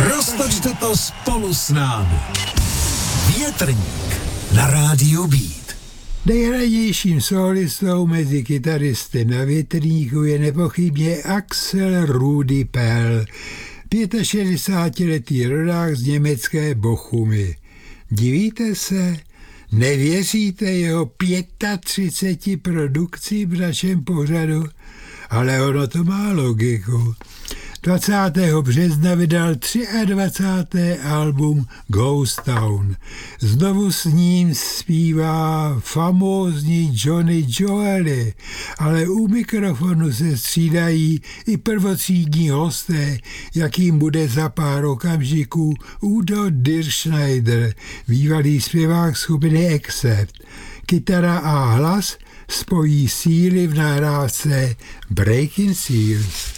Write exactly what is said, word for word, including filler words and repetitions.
Roztočte to spolu s námi. Větrník na rádiu Beat. Nejhranějším sólistou mezi kytaristy na Větrníku je nepochybně Axel Rudi Pell, šedesátiletý rodák z německé Bochumy. Divíte se? Nevěříte jeho třiceti pěti produkcím v našem pořadu? Ale ono to má logiku. dvacátého března vydal dvacátého třetího album Ghost Town. Znovu s ním zpívá famózní Johnny Joely, ale u mikrofonu se střídají i prvotřídní hosté, jakým bude za pár okamžiků Udo Dirschneider, bývalý zpěvák skupiny Accept. Kytara a hlas spojí síly v nahrávce Breaking Seals.